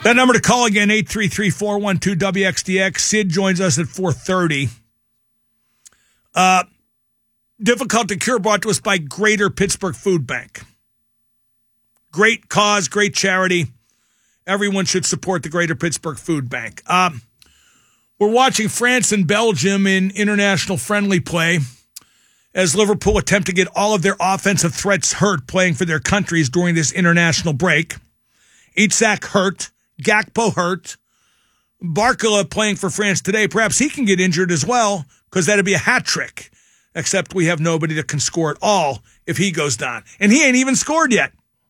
That number to call again, 833-412-WXDX. Sid joins us at 4:30. Difficult to Cure brought to us by Greater Pittsburgh Food Bank. Great cause, great charity. Everyone should support the Greater Pittsburgh Food Bank. We're watching France and Belgium in international friendly play as Liverpool attempt to get all of their offensive threats hurt playing for their countries during this international break. Itzhak hurt. Gakpo hurt. Barcola playing for France today. Perhaps he can get injured as well because that'd be a hat trick. Except we have nobody that can score at all if he goes down. And he ain't even scored yet.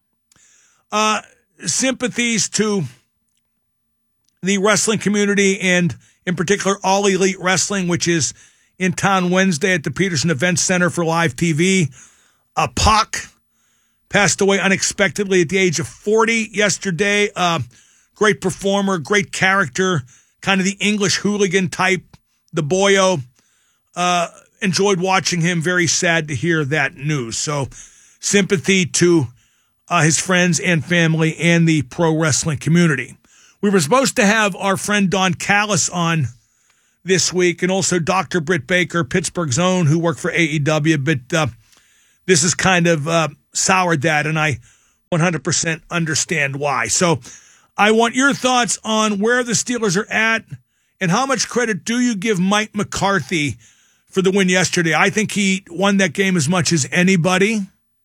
Sympathies to the wrestling community and in particular All Elite Wrestling, which is in town Wednesday at the Peterson Events Center for live TV. Pac passed away unexpectedly at the age of 40 yesterday. Great performer, great character, kind of the English hooligan type, the boyo. Enjoyed watching him. Very sad to hear that news. So sympathy to his friends and family and the pro wrestling community. We were supposed to have our friend Don Callis on this week and also Dr. Britt Baker, Pittsburgh's own, who worked for AEW, but this has kind of soured that, and I 100% understand why. So I want your thoughts on where the Steelers are at and how much credit do you give Mike McCarthy for the win yesterday. I think he won that game as much as anybody.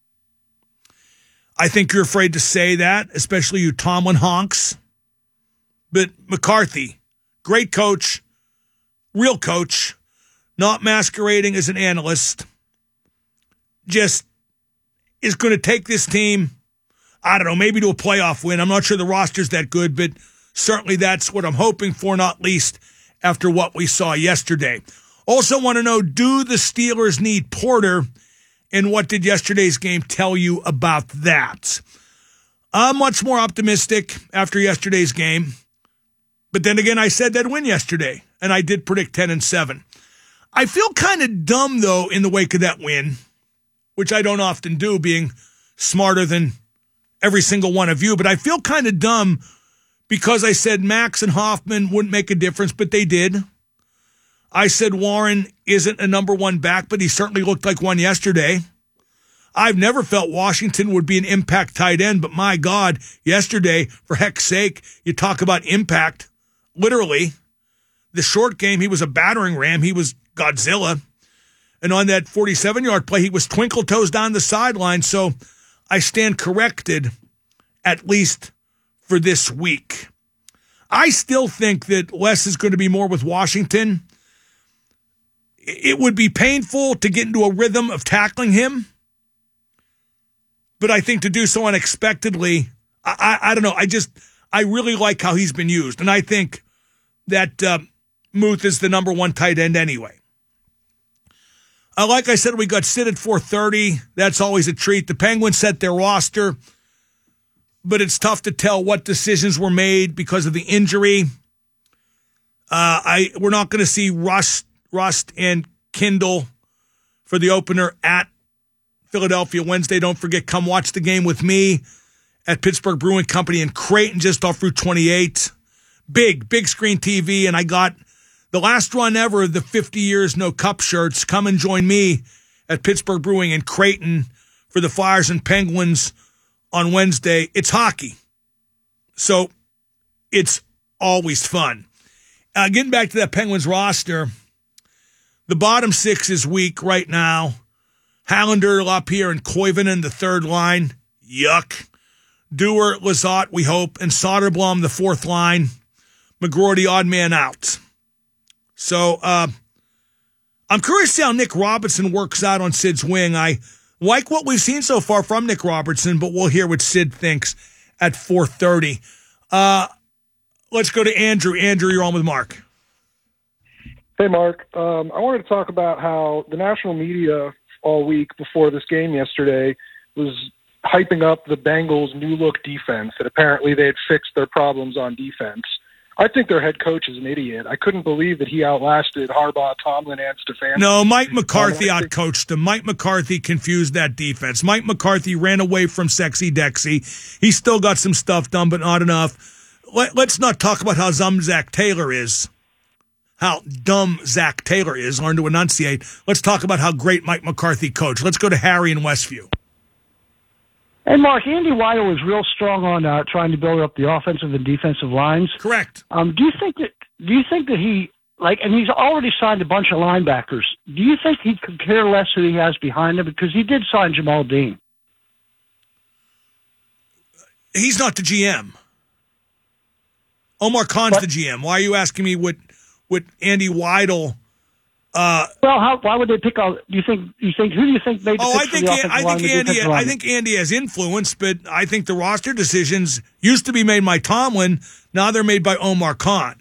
I think you're afraid to say that, especially you Tomlin honks. But McCarthy, great coach, real coach, not masquerading as an analyst, just is going to take this team, I don't know, maybe to a playoff win. I'm not sure the roster's that good, but certainly that's what I'm hoping for, not least after what we saw yesterday. Also want to know, do the Steelers need Porter, and what did yesterday's game tell you about that? I'm much more optimistic after yesterday's game, but then again, I said they'd win yesterday, and I did predict 10-7. I feel kind of dumb, though, in the wake of that win, which I don't often do, being smarter than every single one of you, but I feel kind of dumb because I said Max and Hoffman wouldn't make a difference, but they did. I said Warren isn't a number one back, but he certainly looked like one yesterday. I've never felt Washington would be an impact tight end, but my God, yesterday, for heck's sake, you talk about impact. Literally, the short game, he was a battering ram. He was Godzilla. And on that 47-yard play, he was twinkle toes down the sideline. So I stand corrected, at least for this week. I still think that Les is going to be more with Washington. It would be painful to get into a rhythm of tackling him, but I think to do so unexpectedly, I don't know. I really like how he's been used, and I think that Muth is the number one tight end anyway. Like I said, we got Sid at 4:30. That's always a treat. The Penguins set their roster, but it's tough to tell what decisions were made because of the injury. We're not going to see Rust and Kindle for the opener at Philadelphia Wednesday. Don't forget, come watch the game with me at Pittsburgh Brewing Company in Creighton, just off Route 28. Big screen TV, and I got the last run ever of the 50 Years No Cup shirts. Come and join me at Pittsburgh Brewing in Creighton for the Flyers and Penguins on Wednesday. It's hockey, so it's always fun. Getting back to that Penguins roster, the bottom six is weak right now. Hallander, LaPierre, and Koivunen, the third line. Yuck. Dewar, Lizotte, we hope, and Soderblom, the fourth line. McGrory, the odd man out. So I'm curious to see how Nick Robertson works out on Sid's wing. I like what we've seen so far from Nick Robertson, but we'll hear what Sid thinks at 4:30. Let's go to Andrew. Andrew, you're on with Mark. Hey, Mark. I wanted to talk about how the national media all week before this game yesterday was hyping up the Bengals' new-look defense, that apparently they had fixed their problems on defense. I think their head coach is an idiot. I couldn't believe that he outlasted Harbaugh, Tomlin, and Stefanski. No, Mike McCarthy outcoached him. Mike McCarthy confused that defense. Mike McCarthy ran away from Sexy Dexy. He still got some stuff done, but not enough. let's not talk about how dumb Zach Taylor is. Learn to enunciate. Let's talk about how great Mike McCarthy coached. Let's go to Harry in Westview. Hey, Mark, Andy Weidel was real strong on trying to build up the offensive and defensive lines. Correct. Do you think that he, and he's already signed a bunch of linebackers. Do you think he could care less who he has behind him? Because he did sign Jamal Dean. He's not the GM. Omar Khan's the GM. Why are you asking me what Andy Weidel? Why would they pick all? Who do you think made the picks for the offensive line? I think Andy has influence, but I think the roster decisions used to be made by Tomlin. Now they're made by Omar Khan.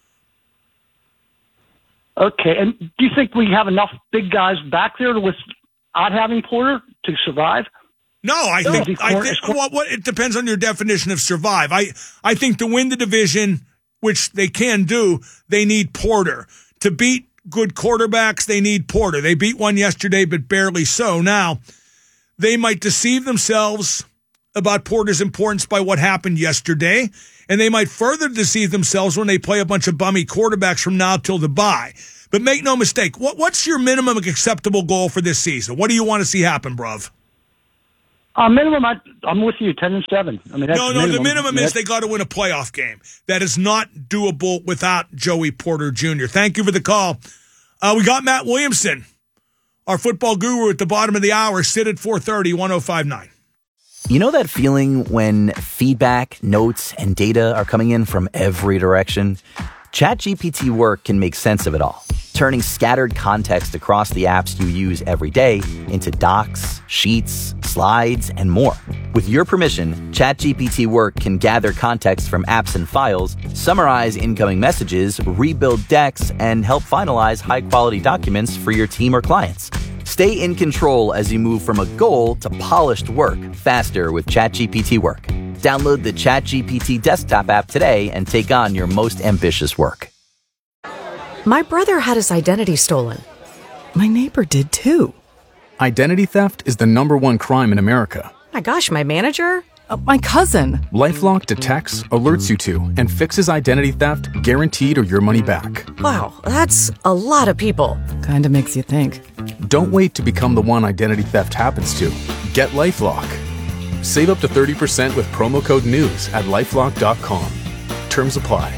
Okay, and do you think we have enough big guys back there without having Porter to survive? No, I think it depends on your definition of survive. I think to win the division, which they can do, they need Porter. To beat good quarterbacks, they need Porter. They beat one yesterday, but barely so. Now, they might deceive themselves about Porter's importance by what happened yesterday, and they might further deceive themselves when they play a bunch of bummy quarterbacks from now till the bye. But make no mistake, what's your minimum acceptable goal for this season? What do you want to see happen, bruv? Minimum, I'm with you, 10-7. I mean, that's the minimum is they got to win a playoff game. That is not doable without Joey Porter Jr. Thank you for the call. We got Matt Williamson, our football guru at the bottom of the hour. Sit at 430, 105.9. You know that feeling when feedback, notes, and data are coming in from every direction? ChatGPT Work can make sense of it all, turning scattered context across the apps you use every day into docs, sheets, slides, and more. With your permission, ChatGPT Work can gather context from apps and files, summarize incoming messages, rebuild decks, and help finalize high-quality documents for your team or clients. Stay in control as you move from a goal to polished work faster with ChatGPT Work. Download the ChatGPT desktop app today and take on your most ambitious work. My brother had his identity stolen. My neighbor did too. Identity theft is the #1 crime in America. My gosh, my manager? My cousin. LifeLock detects, alerts you to, and fixes identity theft guaranteed or your money back. Wow, that's a lot of people. Kinda makes you think. Don't wait to become the one identity theft happens to. Get LifeLock. Save up to 30% with promo code NEWS at LifeLock.com. Terms apply.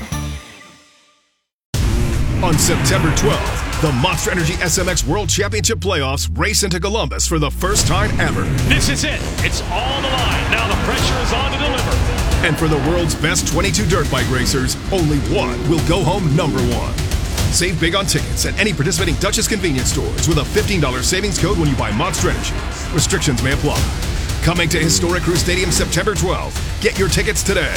On September 12th, the Monster Energy SMX World Championship Playoffs race into Columbus for the first time ever. This is it. It's all on the line. Now the pressure is on to deliver. And for the world's best 22 dirt bike racers, only one will go home #1. Save big on tickets at any participating Duchess convenience stores with a $15 savings code when you buy Monster Energy. Restrictions may apply. Coming to Historic Crew Stadium September 12th. Get your tickets today.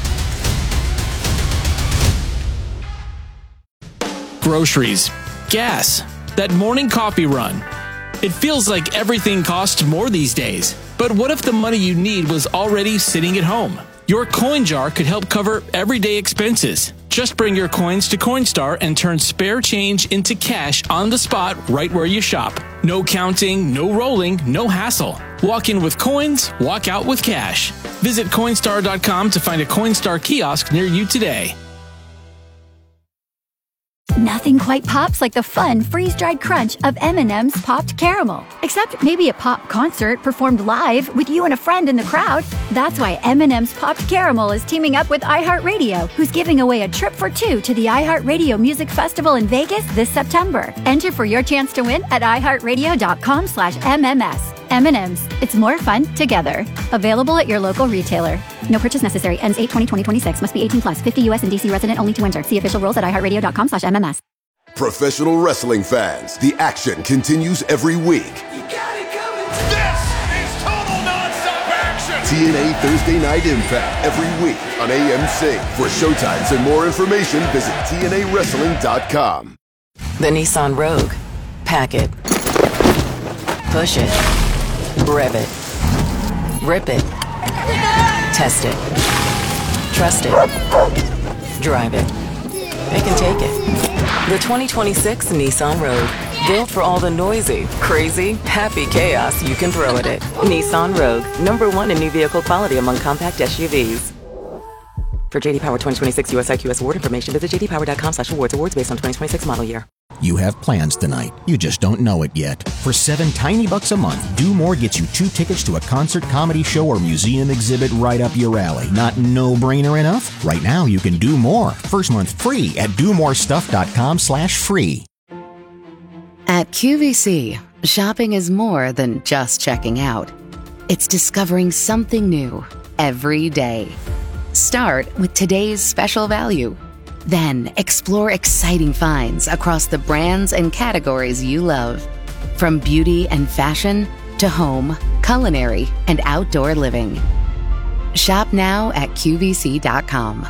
Groceries, gas, that morning coffee run. It feels like everything costs more these days. But what if the money you need was already sitting at home? Your coin jar could help cover everyday expenses. Just bring your coins to Coinstar and turn spare change into cash on the spot right where you shop. No counting, no rolling, no hassle. Walk in with coins, walk out with cash. Visit Coinstar.com to find a Coinstar kiosk near you today. Nothing quite pops like the fun freeze-dried crunch of M&M's Popped Caramel. Except maybe a pop concert performed live with you and a friend in the crowd. That's why M&M's Popped Caramel is teaming up with iHeartRadio, who's giving away a trip for 2 to the iHeartRadio Music Festival in Vegas this September. Enter for your chance to win at iHeartRadio.com/MMS. M&M's. It's more fun together. Available at your local retailer. No purchase necessary. Ends 8/20/2026. Must be 18 plus. 50 U.S. and D.C. resident only to enter. See official rules at iHeartRadio.com/MMS. Professional wrestling fans, the action continues every week. You got it coming. This is total nonstop action. TNA Thursday Night Impact every week on AMC. For showtimes and more information, visit TNAWrestling.com. The Nissan Rogue. Pack it. Push it. Rev it. Rip it. Test it. Trust it. Drive it. They can take it. The 2026 Nissan Rogue. Built for all the noisy, crazy, happy chaos you can throw at it. Nissan Rogue. #1 in new vehicle quality among compact SUVs. For JD Power 2026 US IQS award information, visit jdpower.com/awards. Awards based on 2026 model year. You have plans tonight. You just don't know it yet. For $7 tiny bucks a month, Do More gets you 2 tickets to a concert, comedy show, or museum exhibit right up your alley. Not no-brainer enough? Right now, you can do more. First month free at domorestuff.com/free. At QVC, shopping is more than just checking out. It's discovering something new every day. Start with today's special value. Then explore exciting finds across the brands and categories you love. From beauty and fashion to home, culinary, and outdoor living. Shop now at QVC.com.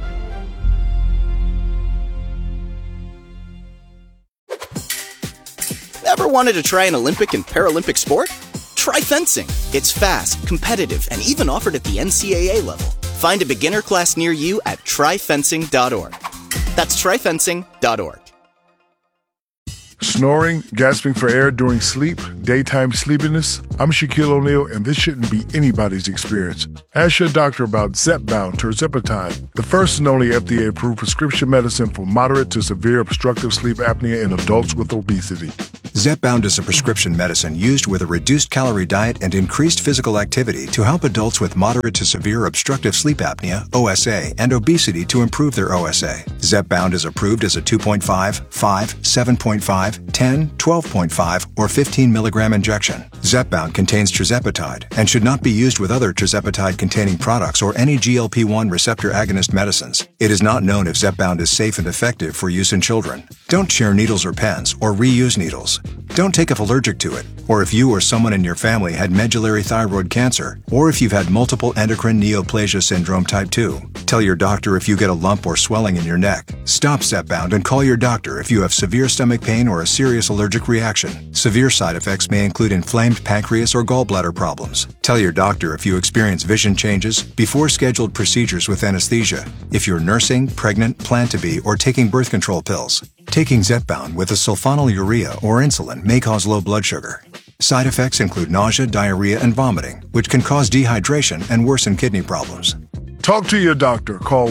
Ever wanted to try an Olympic and Paralympic sport? Try fencing. It's fast, competitive, and even offered at the NCAA level. Find a beginner class near you at tryfencing.org. That's tryfencing.org. Snoring, gasping for air during sleep, daytime sleepiness? I'm Shaquille O'Neal, and this shouldn't be anybody's experience. Ask your doctor about Zepbound tirzepatide, the first and only FDA-approved prescription medicine for moderate to severe obstructive sleep apnea in adults with obesity. Zepbound is a prescription medicine used with a reduced calorie diet and increased physical activity to help adults with moderate to severe obstructive sleep apnea, OSA, and obesity to improve their OSA. Zepbound is approved as a 2.5, 5, 7.5, 10, 12.5, or 15 milligram injection. Zepbound contains tirzepatide and should not be used with other tirzepatide-containing products or any GLP-1 receptor agonist medicines. It is not known if Zepbound is safe and effective for use in children. Don't share needles or pens or reuse needles. Don't take if allergic to it, or if you or someone in your family had medullary thyroid cancer, or if you've had multiple endocrine neoplasia syndrome type 2. Tell your doctor if you get a lump or swelling in your neck. Stop Zepbound and call your doctor if you have severe stomach pain or a serious allergic reaction. Severe side effects may include inflamed pancreas or gallbladder problems. Tell your doctor if you experience vision changes before scheduled procedures with anesthesia, if you're nursing, pregnant, plan to be, or taking birth control pills. Taking Zepbound with a sulfonylurea or insulin may cause low blood sugar. Side effects include nausea, diarrhea, and vomiting, which can cause dehydration and worsen kidney problems. Talk to your doctor. Call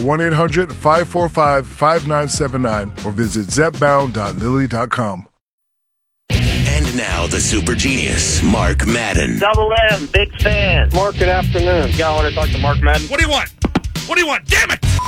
1-800-545-5979 or visit zepbound.lilly.com. And now the super genius, Mark Madden. Double M, big fan. Mark, good afternoon. Yeah, I want to talk to Mark Madden. What do you want? What do you want? Damn it!